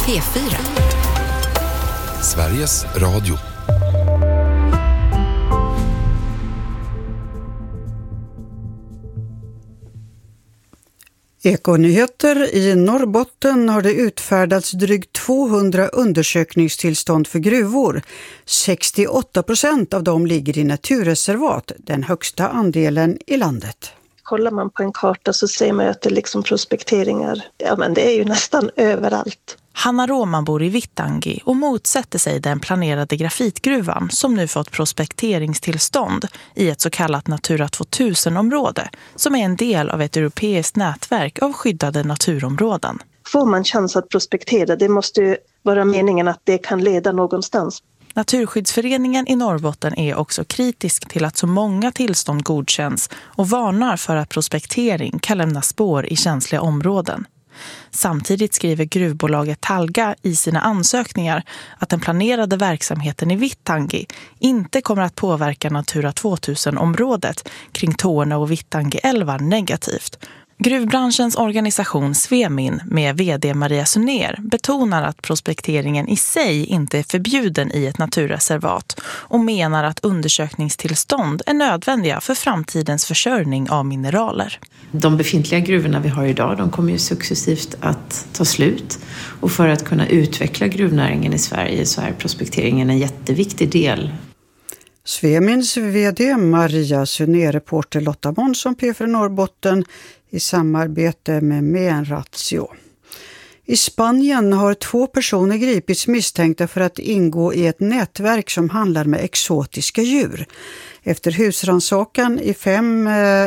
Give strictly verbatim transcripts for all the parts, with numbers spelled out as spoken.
P fyra. Sveriges Radio. Ekonyheter i Norrbotten har det utfärdats drygt tvåhundra undersökningstillstånd för gruvor. sextioåtta procent av dem ligger i naturreservat, den högsta andelen i landet. Kollar man på en karta så ser man att det är liksom prospekteringar. Ja, men det är ju nästan överallt. Hanna Roman bor i Vittangi och motsätter sig den planerade grafitgruvan som nu fått prospekteringstillstånd i ett så kallat Natura tvåtusen-område som är en del av ett europeiskt nätverk av skyddade naturområden. Får man chans att prospektera, det måste ju vara meningen att det kan leda någonstans. Naturskyddsföreningen i Norrbotten är också kritisk till att så många tillstånd godkänns och varnar för att prospektering kan lämna spår i känsliga områden. Samtidigt skriver gruvbolaget Talga i sina ansökningar att den planerade verksamheten i Vittangi inte kommer att påverka Natura tvåtusen-området kring Torne och Vittangi-älvar negativt. Gruvbranschens organisation Svemin med vd Maria Suner betonar att prospekteringen i sig inte är förbjuden i ett naturreservat och menar att undersökningstillstånd är nödvändiga för framtidens försörjning av mineraler. De befintliga gruvorna vi har idag, de kommer ju successivt att ta slut, och för att kunna utveckla gruvnäringen i Sverige så är prospekteringen en jätteviktig del. Svemins vd Maria Suner, reporter Lotta Månsson, P fyra Norrbotten, i samarbete med Menratio. I Spanien har två personer gripits misstänkta för att ingå i ett nätverk som handlar med exotiska djur. Efter husrannsakan i fem,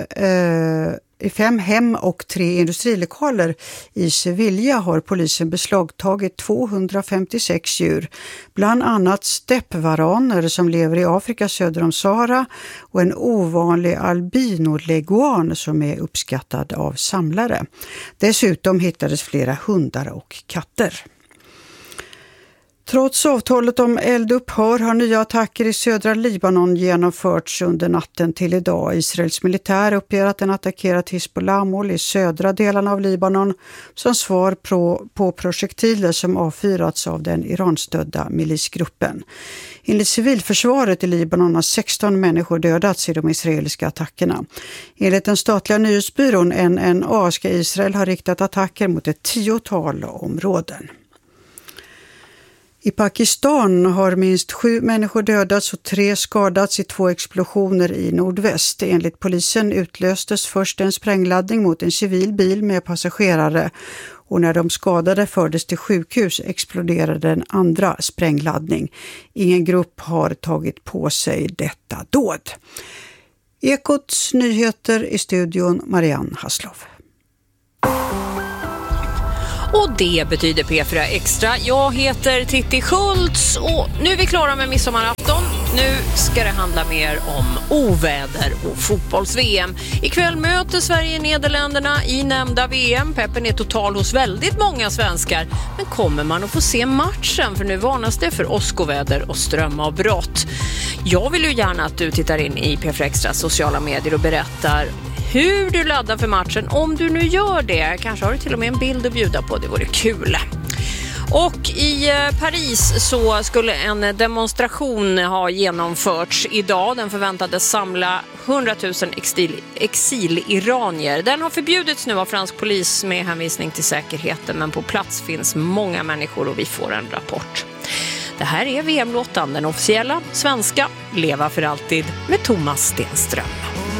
eh, i fem hem och tre industrilokaler i Sevilla har polisen beslagtagit tvåhundrafemtiosex djur. Bland annat steppvaraner som lever i Afrika söder om Sahara och en ovanlig albinoleguan som är uppskattad av samlare. Dessutom hittades flera hundar och katter. Trots avtalet om eldupphör har nya attacker i södra Libanon genomförts under natten till idag. Israels militär uppger att den attackerat Hizbollah-mål i södra delarna av Libanon som svar på, på projektiler som avfyrats av den iranstödda milisgruppen. Enligt civilförsvaret i Libanon har sexton människor dödats i de israeliska attackerna. Enligt den statliga nyhetsbyrån N N A ska Israel ha riktat attacker mot ett tiotal områden. I Pakistan har minst sju människor dödats och tre skadats i två explosioner i nordväst. Enligt polisen utlöstes först en sprängladdning mot en civil bil med passagerare, och när de skadade fördes till sjukhus exploderade en andra sprängladdning. Ingen grupp har tagit på sig detta dåd. Ekots nyheter i studion Marianne Hasslov. Och det betyder P fyra Extra. Jag heter Titti Schultz och nu är vi klara med midsommarafton. Nu ska det handla mer om oväder och fotbolls-V M. Ikväll möter Sverige Nederländerna i nämnda V M. Peppen är total hos väldigt många svenskar. Men kommer man att få se matchen? För nu varnas det för åskoväder och strömavbrott. Jag vill ju gärna att du tittar in i P fyra Extras sociala medier och berättar hur du laddar för matchen. Om du nu gör det, kanske har du till och med en bild att bjuda på, det vore kul. Och i Paris så skulle en demonstration ha genomförts idag. Den förväntades samla hundratusen exil, exiliranier. Den har förbjudits nu av fransk polis med hänvisning till säkerheten, men på plats finns många människor och vi får en rapport. Det här är V M-låten, den officiella svenska Leva för alltid med Thomas Stenström.